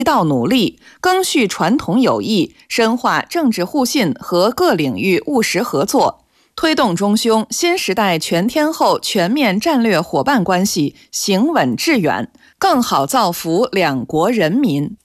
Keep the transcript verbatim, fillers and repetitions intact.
道努力，赓续传统友谊，深化政治互信和各领域务实合作，推动中匈新时代全天候全面战略伙伴关系行稳致远，更好造福两国人民。